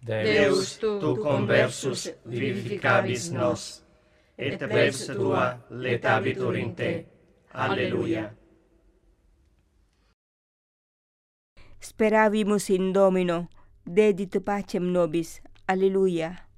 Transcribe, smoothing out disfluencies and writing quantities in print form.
Deus, tu conversus vivificabis nos, et plebs tua letabitur in te. Alleluia. Speravimus in Domino, dedit pacem nobis. Alleluia.